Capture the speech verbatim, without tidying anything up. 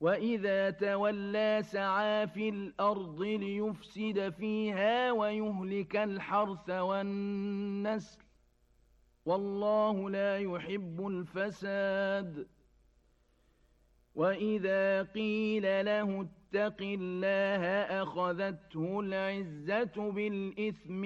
وإذا تولى سعى في الأرض ليفسد فيها ويهلك الحرث والنسل والله لا يحب الفساد. وإذا قيل له اتق الله أخذته العزة بالإثم